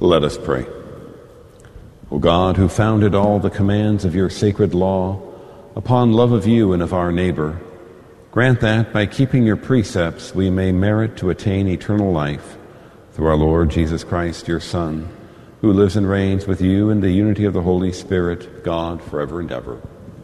Let us pray. O God, who founded all the commands of your sacred law upon love of you and of our neighbor, grant that by keeping your precepts we may merit to attain eternal life through our Lord Jesus Christ, your Son, who lives and reigns with you in the unity of the Holy Spirit, God, forever and ever.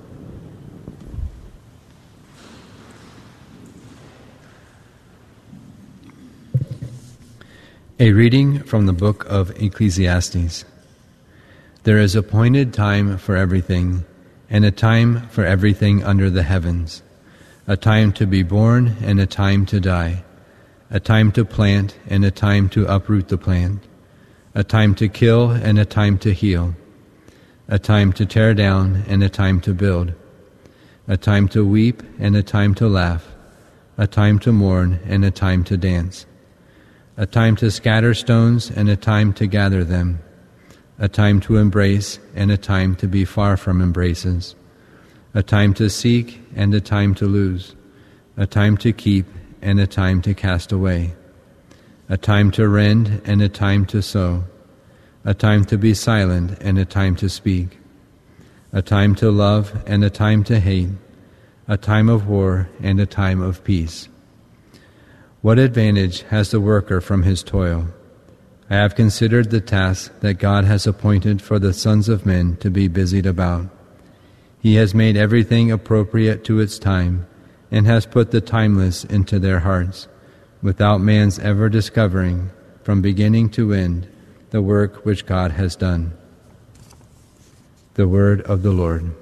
A reading from the book of Ecclesiastes. There is appointed time for everything, and a time for everything under the heavens, a time to be born and a time to die, a time to plant and a time to uproot the plant, a time to kill and a time to heal, a time to tear down and a time to build, a time to weep and a time to laugh, a time to mourn and a time to dance, a time to scatter stones and a time to gather them, a time to embrace and a time to be far from embraces, a time to seek and a time to lose, a time to keep and a time to cast away, a time to rend and a time to sow, a time to be silent and a time to speak, a time to love and a time to hate, a time of war and a time of peace. What advantage has the worker from his toil? I have considered the task that God has appointed for the sons of men to be busied about. He has made everything appropriate to its time, and has put the timeless into their hearts, without man's ever discovering, from beginning to end, the work which God has done. The word of the Lord.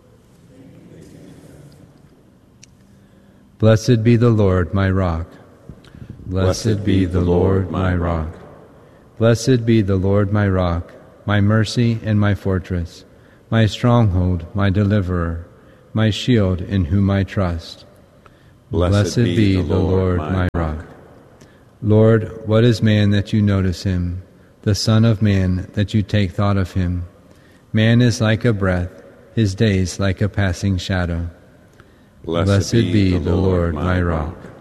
Blessed be the Lord, my rock. Blessed be the Lord, my rock. Blessed be the Lord, my rock, my mercy and my fortress, my stronghold, my deliverer, my shield in whom I trust. Blessed be the Lord, my rock. Lord, what is man that you notice him, the Son of Man that you take thought of him? Man is like a breath, his days like a passing shadow. Blessed be the Lord, my rock.